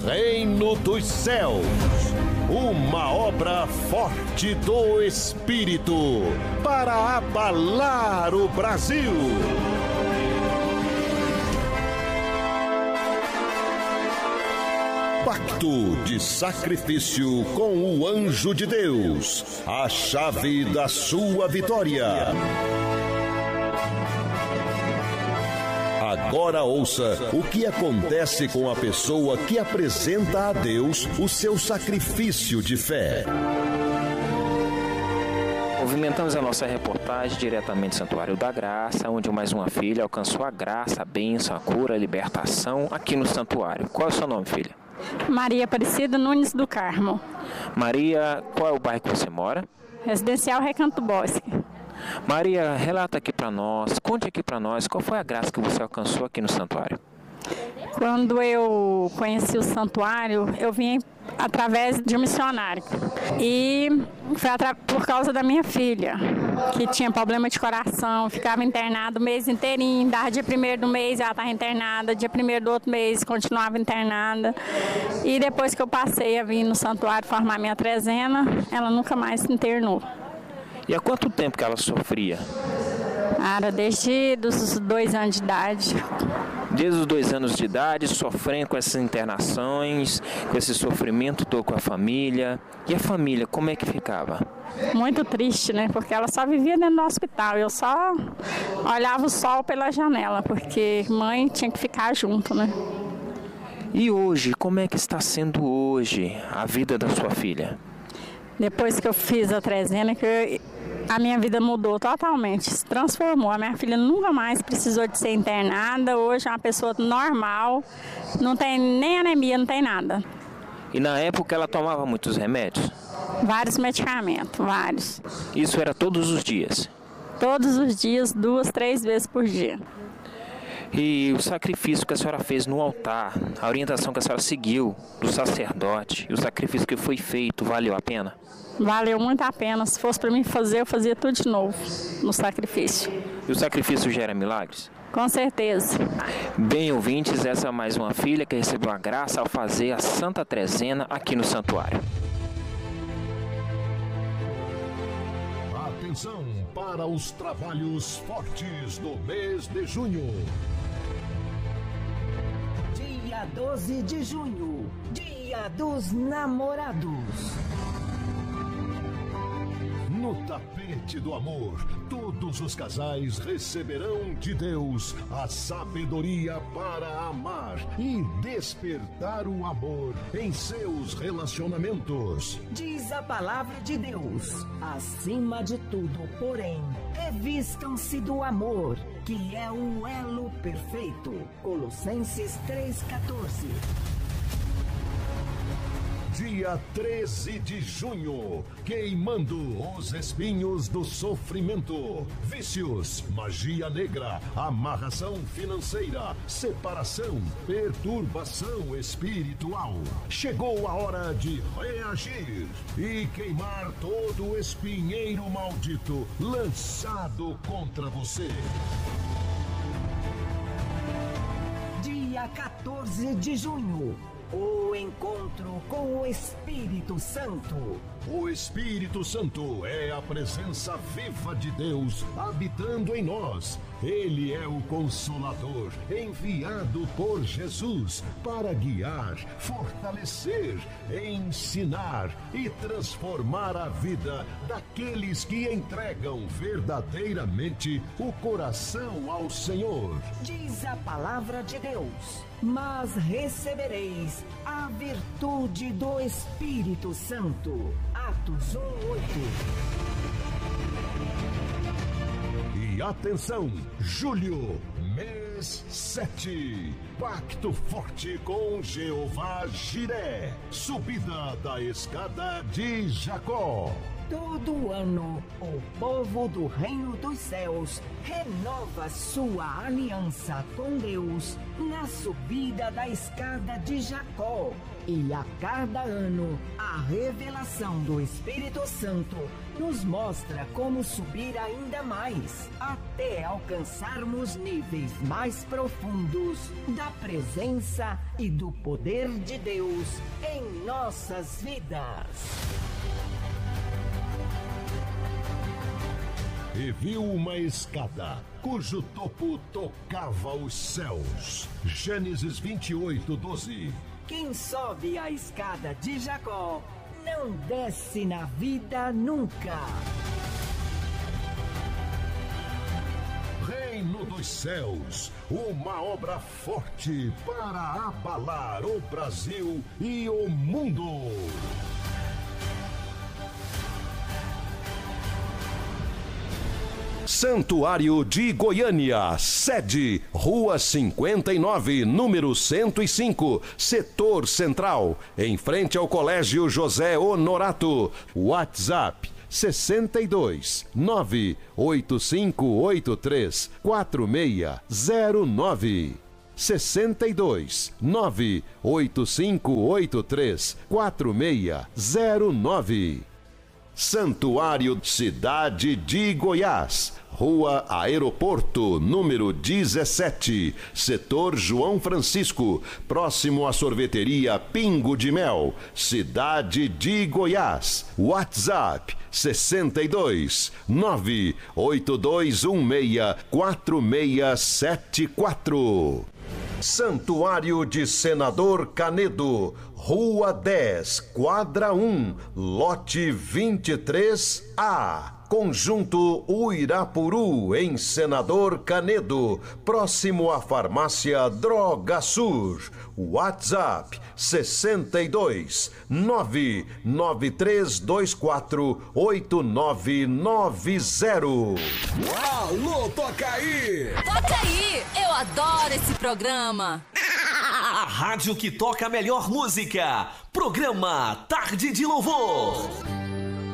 Reino dos Céus, uma obra forte do Espírito para abalar o Brasil. Pacto de sacrifício com o anjo de Deus, a chave da sua vitória. Agora ouça o que acontece com a pessoa que apresenta a Deus o seu sacrifício de fé. Movimentamos a nossa reportagem diretamente do Santuário da Graça, onde mais uma filha alcançou a graça, a bênção, a cura, a libertação aqui no santuário. Qual é o seu nome, filha? Maria Aparecida Nunes do Carmo. Maria, qual é o bairro que você mora? Residencial Recanto do Bosque. Maria, relata aqui para nós, conte aqui para nós, qual foi a graça que você alcançou aqui no santuário? Quando eu conheci o santuário, eu vim através de um missionário. E foi por causa da minha filha, que tinha problema de coração, ficava internada o mês inteirinho, dava dia 1º do mês ela estava internada, dia 1º do outro mês continuava internada. E depois que eu passei a vir no santuário formar minha trezena, ela nunca mais se internou. E há quanto tempo que ela sofria? Era desde os 2 anos de idade. Desde os 2 anos de idade, sofrendo com essas internações, com esse sofrimento todo com a família. E a família, como é que ficava? Muito triste, né? Porque ela só vivia dentro do hospital. Eu só olhava o sol pela janela, porque mãe tinha que ficar junto, né? E hoje, como é que está sendo hoje a vida da sua filha? Depois que eu fiz a trezena, a minha vida mudou totalmente, se transformou. A minha filha nunca mais precisou de ser internada. Hoje é uma pessoa normal, não tem nem anemia, não tem nada. E na época ela tomava muitos remédios? Vários medicamentos, vários. Isso era todos os dias? Todos os dias, 2, 3 vezes por dia. E o sacrifício que a senhora fez no altar, a orientação que a senhora seguiu do sacerdote, e o sacrifício que foi feito, valeu a pena? Valeu muito a pena. Se fosse para mim fazer, eu fazia tudo de novo no sacrifício. E o sacrifício gera milagres? Com certeza. Bem, ouvintes, essa é mais uma filha que recebeu a graça ao fazer a Santa Trezena aqui no santuário. Atenção para os trabalhos fortes do mês de junho. Dia 12 de junho, Dia dos Namorados. No tapete do amor, todos os casais receberão de Deus a sabedoria para amar e despertar o amor em seus relacionamentos. Diz a palavra de Deus: acima de tudo, porém, revistam-se do amor, que é o elo perfeito. Colossenses 3,14. Dia 13 de junho, queimando os espinhos do sofrimento, vícios, magia negra, amarração financeira, separação, perturbação espiritual. Chegou a hora de reagir e queimar todo o espinheiro maldito lançado contra você. Dia 14 de junho. O encontro com o Espírito Santo. O Espírito Santo é a presença viva de Deus habitando em nós. Ele é o Consolador, enviado por Jesus para guiar, fortalecer, ensinar e transformar a vida daqueles que entregam verdadeiramente o coração ao Senhor. Diz a palavra de Deus: mas recebereis a virtude do Espírito Santo. Atos 1:8. E atenção, julho, mês 7, pacto forte com Jeová Jiré, subida da escada de Jacó. Todo ano, o povo do Reino dos Céus renova sua aliança com Deus na subida da escada de Jacó. E a cada ano, a revelação do Espírito Santo nos mostra como subir ainda mais, até alcançarmos níveis mais profundos da presença e do poder de Deus em nossas vidas. E viu uma escada, cujo topo tocava os céus. Gênesis 28:12. Quem sobe a escada de Jacó não desce na vida nunca. Reino dos Céus, uma obra forte para abalar o Brasil e o mundo. Santuário de Goiânia, sede, Rua 59, número 105, Setor Central, em frente ao Colégio José Honorato. WhatsApp 62 98583 4609. 62 98583 4609. Santuário Cidade de Goiás, Rua Aeroporto, número 17, Setor João Francisco, próximo à sorveteria Pingo de Mel, Cidade de Goiás. WhatsApp 62 98216 4674. Santuário de Senador Canedo, Rua 10, Quadra 1, Lote 23A. Conjunto Uirapuru, em Senador Canedo, próximo à farmácia Droga Sur. WhatsApp 62 99324 8990. Alô, toca aí! Toca aí! Eu adoro esse programa. A rádio que toca a melhor música. Programa Tarde de Louvor.